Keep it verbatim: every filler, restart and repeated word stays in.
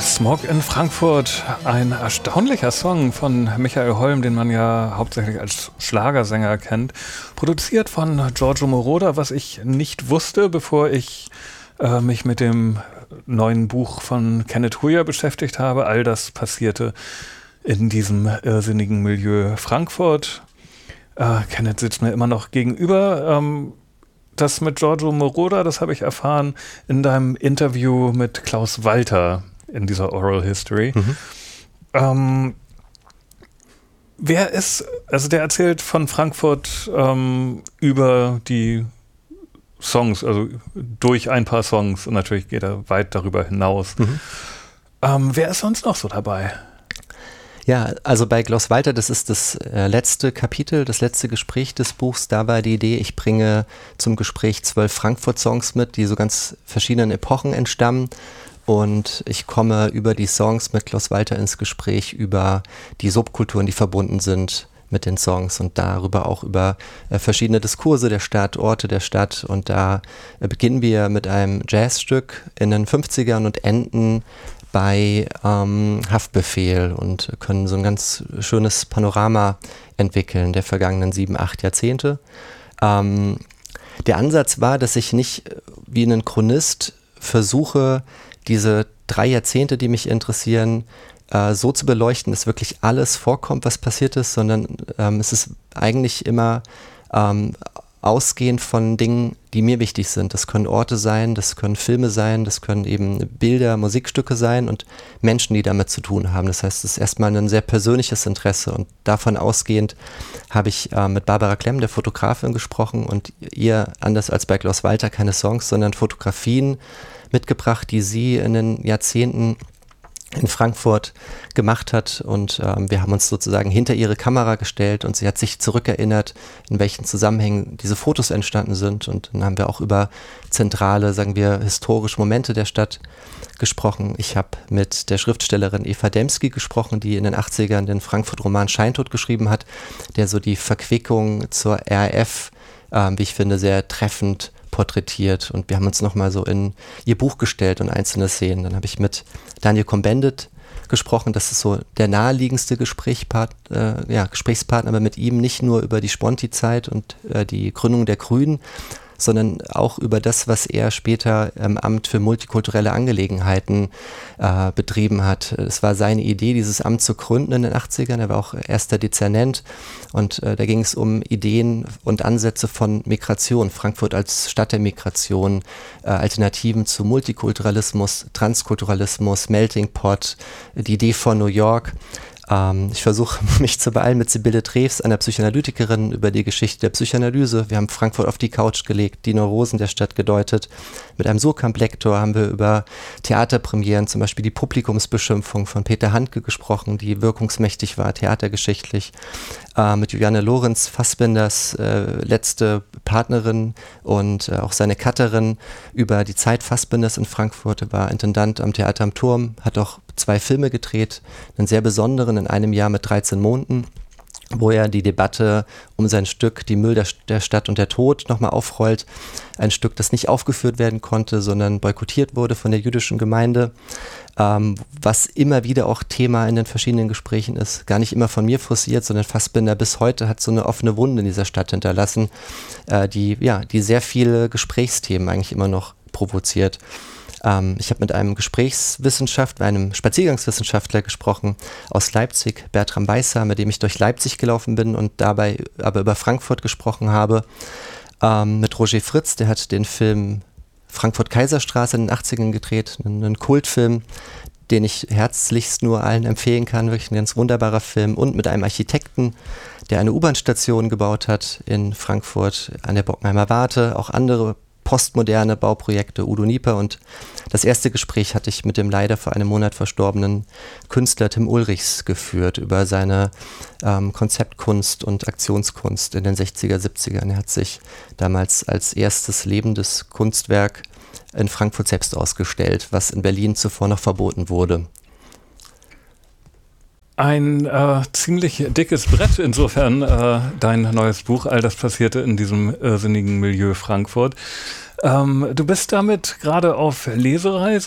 Smog in Frankfurt, ein erstaunlicher Song von Michael Holm, den man ja hauptsächlich als Schlagersänger kennt, produziert von Giorgio Moroder, was ich nicht wusste, bevor ich äh, mich mit dem neuen Buch von Kenneth Huyer beschäftigt habe. All das passierte in diesem irrsinnigen Milieu Frankfurt. Äh, Kenneth sitzt mir immer noch gegenüber. Ähm, das mit Giorgio Moroder, das habe ich erfahren in deinem Interview mit Klaus Walter in dieser Oral History. Mhm. Ähm, wer ist, also der erzählt von Frankfurt ähm, über die Songs, also durch ein paar Songs, und natürlich geht er weit darüber hinaus. Mhm. Ähm, wer ist sonst noch so dabei? Ja, also bei Klaus Walter, das ist das äh, letzte Kapitel, das letzte Gespräch des Buchs. Da war die Idee, ich bringe zum Gespräch zwölf Frankfurt-Songs mit, die so ganz verschiedenen Epochen entstammen. Und ich komme über die Songs mit Klaus Walter ins Gespräch über die Subkulturen, die verbunden sind mit den Songs, und darüber auch über äh, verschiedene Diskurse der Stadt, Orte der Stadt. Und da äh, beginnen wir mit einem Jazzstück in den fünfzigern und enden bei ähm, Haftbefehl und können so ein ganz schönes Panorama entwickeln der vergangenen sieben, acht Jahrzehnte. Ähm, der Ansatz war, dass ich nicht wie ein Chronist versuche, diese drei Jahrzehnte, die mich interessieren, äh, so zu beleuchten, dass wirklich alles vorkommt, was passiert ist, sondern ähm, es ist eigentlich immer ähm, ausgehend von Dingen, die mir wichtig sind. Das können Orte sein, das können Filme sein, das können eben Bilder, Musikstücke sein und Menschen, die damit zu tun haben. Das heißt, es ist erstmal ein sehr persönliches Interesse, und davon ausgehend habe ich äh, mit Barbara Klemm, der Fotografin, gesprochen, und ihr, anders als bei Klaus Walter, keine Songs, sondern Fotografien mitgebracht, die sie in den Jahrzehnten in Frankfurt gemacht hat, und ähm, wir haben uns sozusagen hinter ihre Kamera gestellt und sie hat sich zurückerinnert, in welchen Zusammenhängen diese Fotos entstanden sind, und dann haben wir auch über zentrale, sagen wir, historische Momente der Stadt gesprochen. Ich habe mit der Schriftstellerin Eva Dembski gesprochen, die in den achtzigern den Frankfurt-Roman Scheintod geschrieben hat, der so die Verquickung zur R A F, ähm, wie ich finde, sehr treffend porträtiert, und wir haben uns nochmal so in ihr Buch gestellt und einzelne Szenen. Dann habe ich mit Daniel Cohn-Bendit gesprochen, das ist so der naheliegendste Gesprächspart, äh, ja, Gesprächspartner, aber mit ihm nicht nur über die Sponti-Zeit und äh, die Gründung der Grünen, sondern auch über das, was er später im Amt für multikulturelle Angelegenheiten äh, betrieben hat. Es war seine Idee, dieses Amt zu gründen in den achtzigern. Er war auch erster Dezernent, und äh, da ging es um Ideen und Ansätze von Migration, Frankfurt als Stadt der Migration, äh, Alternativen zu Multikulturalismus, Transkulturalismus, Melting Pot, die Idee von New York. Ähm, ich versuche mich zu beeilen mit Sibylle Drews, einer Psychoanalytikerin, über die Geschichte der Psychoanalyse. Wir haben Frankfurt auf die Couch gelegt, die Neurosen der Stadt gedeutet. Mit einem Surkamp-Lektor haben wir über Theaterpremieren, zum Beispiel die Publikumsbeschimpfung von Peter Handke gesprochen, die wirkungsmächtig war, theatergeschichtlich. Äh, mit Juliane Lorenz, Fassbinders äh, letzte Partnerin und äh, auch seine Cutterin, über die Zeit Fassbinders in Frankfurt. Er war Intendant am Theater am Turm, hat auch zwei Filme gedreht, einen sehr besonderen in einem Jahr mit dreizehn Monden, wo er die Debatte um sein Stück Die Müll der, der Stadt und der Tod nochmal aufrollt. Ein Stück, das nicht aufgeführt werden konnte, sondern boykottiert wurde von der jüdischen Gemeinde, ähm, was immer wieder auch Thema in den verschiedenen Gesprächen ist. Gar nicht immer von mir forciert, sondern Fassbinder bis heute hat so eine offene Wunde in dieser Stadt hinterlassen, äh, die, ja, die sehr viele Gesprächsthemen eigentlich immer noch provoziert. Ich habe mit einem Gesprächswissenschaftler, einem Spaziergangswissenschaftler gesprochen aus Leipzig, Bertram Beisser, mit dem ich durch Leipzig gelaufen bin und dabei aber über Frankfurt gesprochen habe. Ähm, mit Roger Fritz, der hat den Film Frankfurt-Kaiserstraße in den achtzigern gedreht, einen Kultfilm, den ich herzlichst nur allen empfehlen kann, wirklich ein ganz wunderbarer Film. Und mit einem Architekten, der eine U-Bahn-Station gebaut hat in Frankfurt an der Bockenheimer Warte, auch andere postmoderne Bauprojekte, Udo Nieper, und das erste Gespräch hatte ich mit dem leider vor einem Monat verstorbenen Künstler Tim Ulrichs geführt über seine ähm, Konzeptkunst und Aktionskunst in den sechziger, siebzigern. Er hat sich damals als erstes lebendes Kunstwerk in Frankfurt selbst ausgestellt, was in Berlin zuvor noch verboten wurde. Ein äh, ziemlich dickes Brett insofern, äh, dein neues Buch, all das passierte in diesem irrsinnigen Milieu Frankfurt. Ähm, du bist damit gerade auf Lesereise.